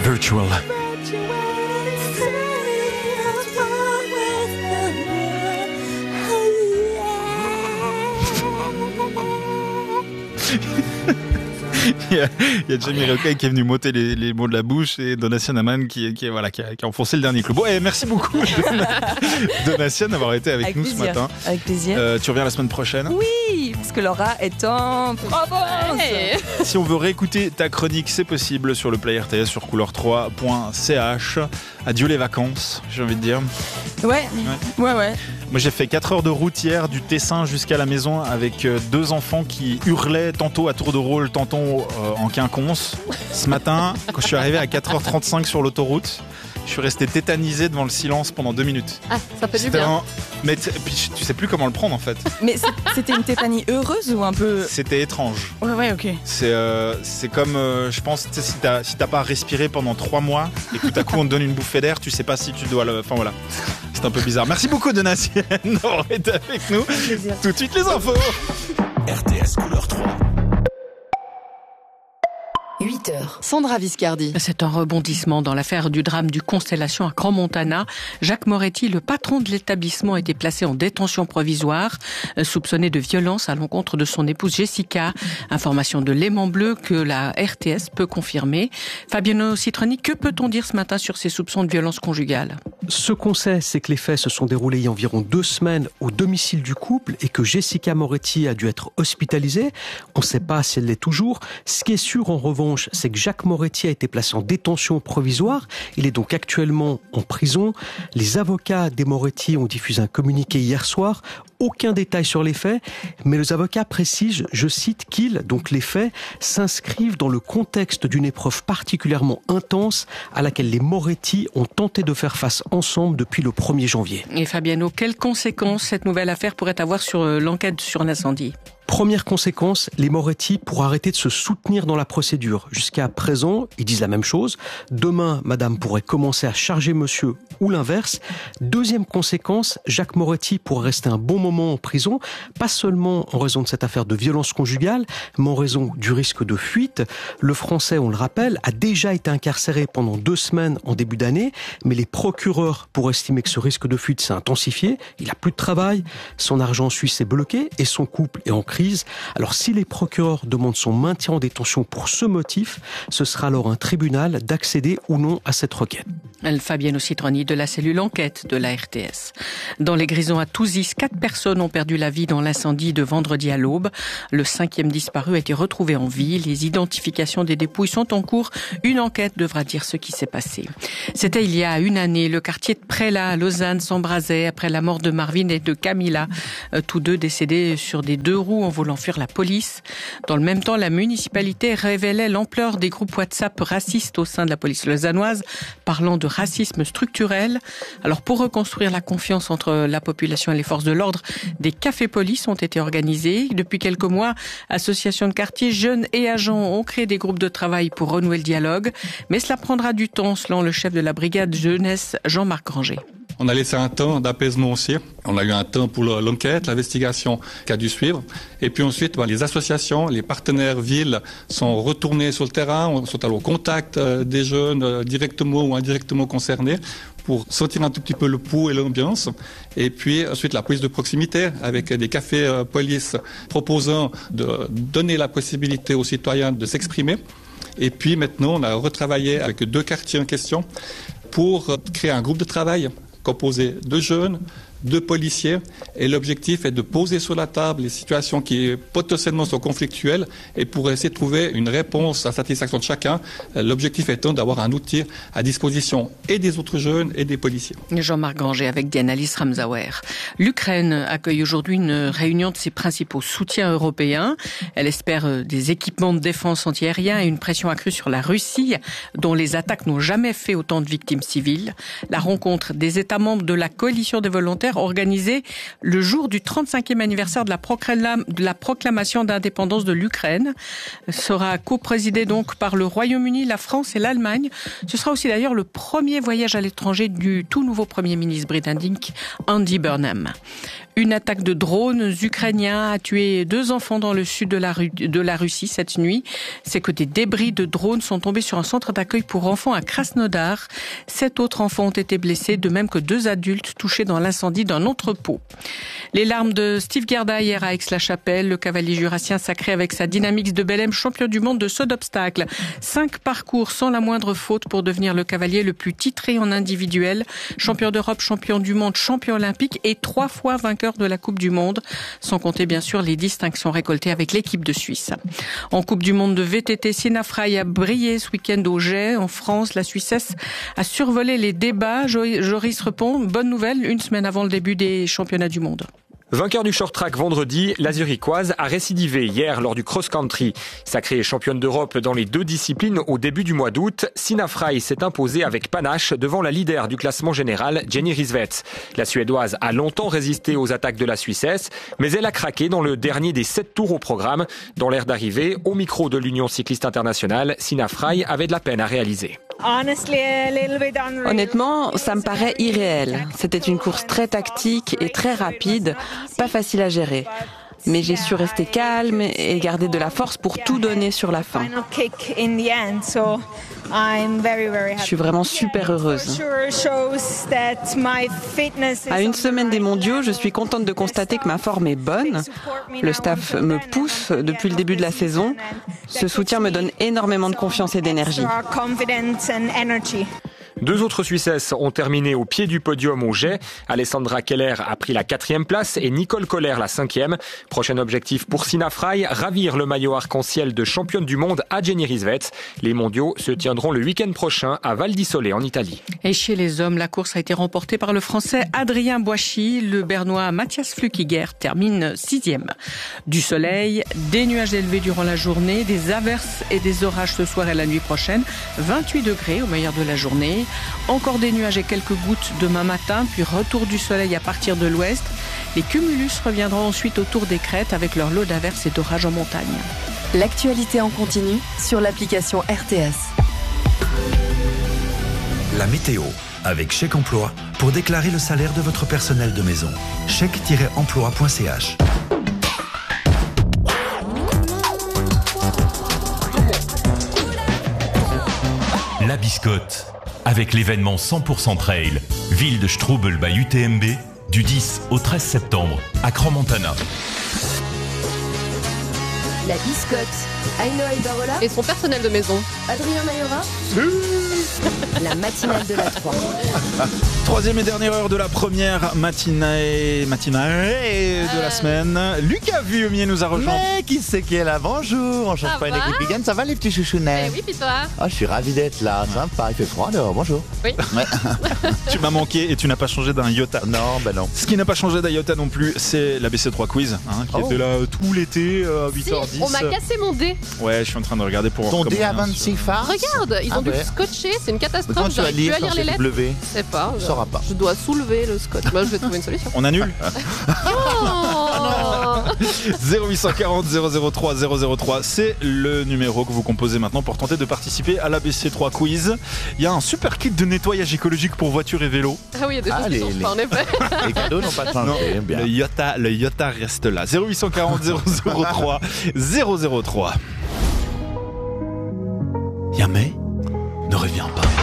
Virtual. Il y a Jamie Rockway qui est venu m'ôter les mots de la bouche et Donatien Amann qui a enfoncé le dernier clou. Bon, merci beaucoup Donatien d'avoir été avec nous plaisir. Ce matin. Avec plaisir. Tu reviens la semaine prochaine? Oui, parce que Laura est en Provence. Ouais. Si on veut réécouter ta chronique, c'est possible sur le Play RTS sur couleur3.ch. Adieu les vacances, j'ai envie de dire. Ouais. Moi j'ai fait 4 heures de route hier du Tessin jusqu'à la maison avec 2 enfants qui hurlaient tantôt à tour de rôle, tantôt en quinconce. Ce matin, quand je suis arrivé à 4h35 sur l'autoroute, je suis resté tétanisé devant le silence pendant 2 minutes. Ah, ça fait du bien. Mais puis tu sais plus comment le prendre en fait. Mais c'était une tétanie heureuse ou un peu... C'était étrange. Ouais, ok. C'est comme, je pense, si t'as pas respiré pendant 3 mois et que tout à coup on te donne une bouffée d'air, tu sais pas si tu dois le... Enfin voilà, c'est un peu bizarre. Merci beaucoup Donatien d'avoir été avec nous. Tout de suite les infos. RTS Couleur 3. 8h. Sandra Viscardi. C'est un rebondissement dans l'affaire du drame du Constellation à Crans-Montana. Jacques Moretti, le patron de l'établissement, a été placé en détention provisoire, soupçonné de violence à l'encontre de son épouse Jessica. Information de Léman Bleu que la RTS peut confirmer. Fabiano Citroni, que peut-on dire ce matin sur ces soupçons de violence conjugale? Ce qu'on sait, c'est que les faits se sont déroulés il y a environ 2 semaines au domicile du couple et que Jessica Moretti a dû être hospitalisée. On ne sait pas si elle l'est toujours. Ce qui est sûr, en revanche, c'est que Jacques Moretti a été placé en détention provisoire. Il est donc actuellement en prison. Les avocats des Moretti ont diffusé un communiqué hier soir. Aucun détail sur les faits, mais les avocats précisent, je cite, donc les faits s'inscrivent dans le contexte d'une épreuve particulièrement intense à laquelle les Moretti ont tenté de faire face ensemble depuis le 1er janvier. Et Fabiano, quelles conséquences cette nouvelle affaire pourrait avoir sur l'enquête sur l'incendie? Première conséquence, les Moretti pourraient arrêter de se soutenir dans la procédure. Jusqu'à présent, ils disent la même chose. Demain, madame pourrait commencer à charger monsieur ou l'inverse. Deuxième conséquence, Jacques Moretti pourrait rester un bon moment en prison, pas seulement en raison de cette affaire de violence conjugale, mais en raison du risque de fuite. Le Français, on le rappelle, a déjà été incarcéré pendant 2 semaines en début d'année, mais les procureurs pourraient estimer que ce risque de fuite s'est intensifié. Il n'a plus de travail, son argent suisse est bloqué et son couple est en crise. Alors si les procureurs demandent son maintien en détention pour ce motif, ce sera alors un tribunal d'accéder ou non à cette requête. Fabiano Citroni de la cellule enquête de la RTS. Dans les Grisons à Touzis, 4 personnes ont perdu la vie dans l'incendie de vendredi à l'aube. Le 5e disparu a été retrouvé en vie. Les identifications des dépouilles sont en cours. Une enquête devra dire ce qui s'est passé. C'était il y a 1 année. Le quartier de Prélat à Lausanne s'embrasait après la mort de Marvin et de Camilla. Tous 2 décédés sur des 2 roues en voulant fuir la police. Dans le même temps, la municipalité révélait l'ampleur des groupes WhatsApp racistes au sein de la police lausannoise, parlant de racisme structurel. Alors, pour reconstruire la confiance entre la population et les forces de l'ordre, des cafés-police ont été organisés. Depuis quelques mois, associations de quartier, jeunes et agents ont créé des groupes de travail pour renouer le dialogue. Mais cela prendra du temps, selon le chef de la brigade jeunesse, Jean-Marc Granger. On a laissé un temps d'apaisement aussi. On a eu un temps pour l'enquête, l'investigation qui a dû suivre. Et puis ensuite, les associations, les partenaires villes sont retournés sur le terrain, sont allés au contact des jeunes directement ou indirectement concernés pour sentir un tout petit peu le pouls et l'ambiance. Et puis ensuite, la police de proximité avec des cafés police proposant de donner la possibilité aux citoyens de s'exprimer. Et puis maintenant, on a retravaillé avec 2 quartiers en question pour créer un groupe de travail composé de jeunes, de policiers, et l'objectif est de poser sur la table les situations qui potentiellement sont conflictuelles et pour essayer de trouver une réponse à satisfaction de chacun, l'objectif étant d'avoir un outil à disposition et des autres jeunes et des policiers. Jean-Marc Granger avec Dianalis Ramsauer. L'Ukraine accueille aujourd'hui une réunion de ses principaux soutiens européens. Elle espère des équipements de défense antiaérien et une pression accrue sur la Russie, dont les attaques n'ont jamais fait autant de victimes civiles. La rencontre des États membres de la coalition des volontaires organisée le jour du 35e anniversaire de la proclamation d'indépendance de l'Ukraine sera coprésidée donc par le Royaume-Uni, la France et l'Allemagne. Ce sera aussi d'ailleurs le premier voyage à l'étranger du tout nouveau Premier ministre britannique Andy Burnham. Une attaque de drones ukrainiens a tué 2 enfants dans le sud de la Russie cette nuit. C'est que des débris de drones sont tombés sur un centre d'accueil pour enfants à Krasnodar. 7 autres enfants ont été blessés, de même que 2 adultes touchés dans l'incendie d'un entrepôt. Les larmes de Steve Gerda hier à Aix-la-Chapelle. Le cavalier jurassien sacré avec sa Dynamix de Bellem, champion du monde de saut d'obstacles. 5 parcours sans la moindre faute pour devenir le cavalier le plus titré en individuel. Champion d'Europe, champion du monde, champion olympique et 3 fois vainqueur de la Coupe du Monde, sans compter bien sûr les distinctions récoltées avec l'équipe de Suisse. En Coupe du Monde de VTT, Sina Frey a brillé ce week-end au Jet. En France, la Suissesse a survolé les débats. Joris Repon, bonne nouvelle, une semaine avant le début des championnats du monde. Vainqueur du short track vendredi, la Zurichoise a récidivé hier lors du cross-country. Sacrée championne d'Europe dans les 2 disciplines au début du mois d'août, Sina Frey s'est imposée avec panache devant la leader du classement général, Jenny Rissveds. La Suédoise a longtemps résisté aux attaques de la Suissesse, mais elle a craqué dans le dernier des 7 tours au programme. Dans l'aire d'arrivée, au micro de l'Union cycliste internationale, Sina Frey avait de la peine à réaliser. Honnêtement, ça me paraît irréel. C'était une course très tactique et très rapide, pas facile à gérer. Mais j'ai su rester calme et garder de la force pour tout donner sur la fin. Je suis vraiment super heureuse. À une semaine des mondiaux, je suis contente de constater que ma forme est bonne. Le staff me pousse depuis le début de la saison. Ce soutien me donne énormément de confiance et d'énergie. 2 autres Suissesses ont terminé au pied du podium au jet. Alessandra Keller a pris la 4e place et Nicole Kohler la 5e. Prochain objectif pour Sina Frey, ravir le maillot arc-en-ciel de championne du monde à Jenny Rissveds. Les mondiaux se tiendront le week-end prochain à Val di Sole en Italie. Et chez les hommes, la course a été remportée par le Français Adrien Boichy. Le Bernois Matthias Flückiger termine 6e. Du soleil, des nuages élevés durant la journée, des averses et des orages ce soir et la nuit prochaine. 28 degrés au meilleur de la journée. Encore des nuages et quelques gouttes demain matin, puis retour du soleil à partir de l'ouest. Les cumulus reviendront ensuite autour des crêtes avec leur lot d'averses et d'orages en montagne. L'actualité en continu sur l'application RTS. La météo avec Chèque Emploi pour déclarer le salaire de votre personnel de maison. chèque-emploi.ch. La Biscotte, avec l'événement 100% Trail, ville de Strubel by UTMB, du 10 au 13 septembre, à Crans-Montana. La Biscotte, Aino Albarola et son personnel de maison, Adrien Mayora. La matinale de la 3. 3e et dernière heure de la première matinée de la semaine. Lucas Vuillemier nous a rejoint. Mais qui c'est qui est là? Bonjour, on change pas une équipe week-end, ça va les petits chouchounets? Oui, puis toi? Oh, je suis ravi d'être là, sympa, il fait froid dehors, bonjour. Oui. Ouais. Tu m'as manqué et tu n'as pas changé d'un iota. Non, ben non. Ce qui n'a pas changé d'un iota non plus, c'est la BC3 Quiz, qui était là tout l'été à 8h10. Si, on m'a cassé mon dé. Ouais, je suis en train de regarder pour... Ton dé à 26 faces? Regarde, ils ont dû le scotcher, c'est une catastrophe. J'arrive plus à lire les lettres. W. Je sais pas. Je sauras pas. Je dois soulever le scotch. Bah, je vais trouver une solution. On annule. Oh 0840 003 003, c'est le numéro que vous composez maintenant pour tenter de participer à l'ABC3 Quiz. Il y a un super kit de nettoyage écologique pour voitures et vélos. Ah oui, il y a des choses qui sont pas en effet. Les cadeaux n'ont pas changé. Bien. Le Iota reste là. 0840 003 003. Yamé ne revient pas.